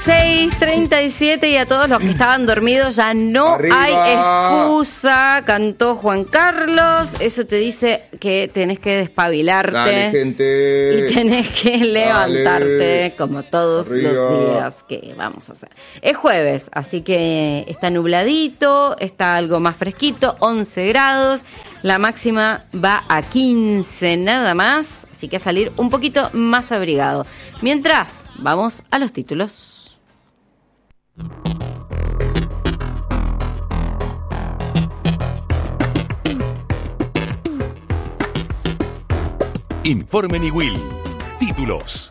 6:37 y a todos los que estaban dormidos ya no ¡Arriba! hay excusa. Cantó Juan Carlos. Eso te dice que tenés que despabilarte. Dale, gente. Y tenés que levantarte Dale. como todos Arriba. los días que vamos a hacer. Es jueves, así que está nubladito, está algo más fresquito, 11 grados. La máxima va a 15 nada más, así que a salir un poquito más abrigado. Mientras, vamos a los títulos. Informe Niwil. Títulos.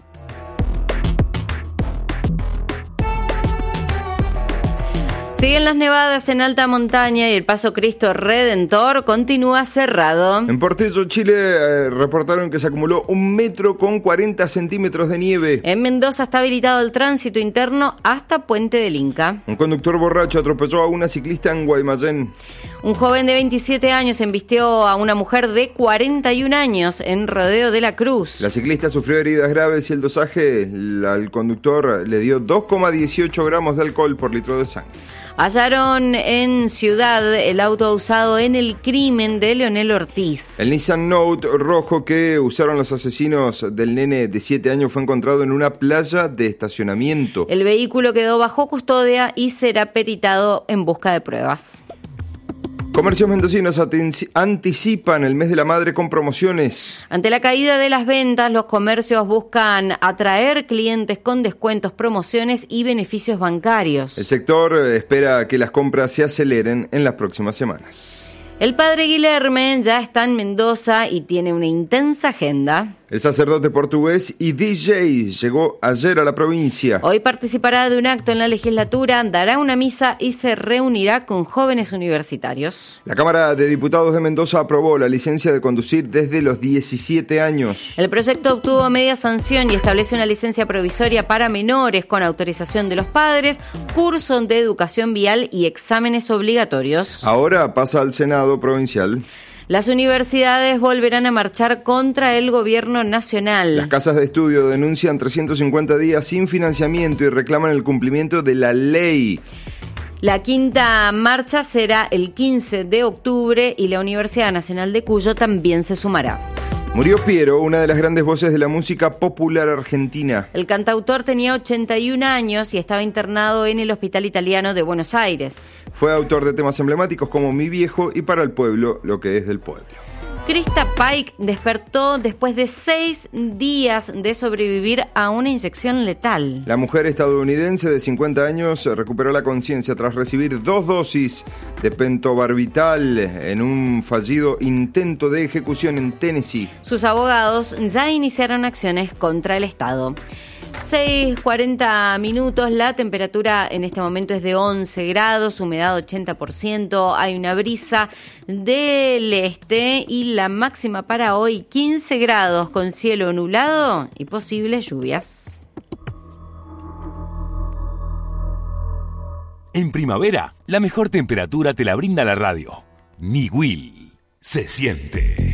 Siguen las nevadas en alta montaña y el Paso Cristo Redentor continúa cerrado. En Portillo, Chile, reportaron que se acumuló 1,40 m de nieve. En Mendoza está habilitado el tránsito interno hasta Puente del Inca. Un conductor borracho atropelló a una ciclista en Guaymallén. Un joven de 27 años embistió a una mujer de 41 años en Rodeo de la Cruz. La ciclista sufrió heridas graves y el dosaje al conductor le dio 2,18 gramos de alcohol por litro de sangre. Hallaron en Ciudad el auto usado en el crimen de Leonel Ortiz. El Nissan Note rojo que usaron los asesinos del nene de 7 años fue encontrado en una playa de estacionamiento. El vehículo quedó bajo custodia y será peritado en busca de pruebas. Comercios mendocinos anticipan el mes de la madre con promociones. Ante la caída de las ventas, los comercios buscan atraer clientes con descuentos, promociones y beneficios bancarios. El sector espera que las compras se aceleren en las próximas semanas. El padre Guilherme ya está en Mendoza y tiene una intensa agenda. El sacerdote portugués y DJ llegó ayer a la provincia. Hoy participará de un acto en la legislatura, dará una misa y se reunirá con jóvenes universitarios. La Cámara de Diputados de Mendoza aprobó la licencia de conducir desde los 17 años. El proyecto obtuvo media sanción y establece una licencia provisoria para menores con autorización de los padres, curso de educación vial y exámenes obligatorios. Ahora pasa al Senado provincial. Las universidades volverán a marchar contra el gobierno nacional. Las casas de estudio denuncian 350 días sin financiamiento y reclaman el cumplimiento de la ley. La quinta marcha será el 15 de octubre y la Universidad Nacional de Cuyo también se sumará. Murió Piero, una de las grandes voces de la música popular argentina. El cantautor tenía 81 años y estaba internado en el Hospital Italiano de Buenos Aires. Fue autor de temas emblemáticos como Mi Viejo y Para el Pueblo, lo que es del pueblo. Krista Pike despertó después de 6 días de sobrevivir a una inyección letal. La mujer estadounidense de 50 años recuperó la conciencia tras recibir 2 dosis de pentobarbital en un fallido intento de ejecución en Tennessee. Sus abogados ya iniciaron acciones contra el Estado. 6:40, la temperatura en este momento es de 11 grados, humedad 80%, hay una brisa del este y la máxima para hoy 15 grados con cielo nublado y posibles lluvias. En primavera, la mejor temperatura te la brinda la radio. Niwil se siente.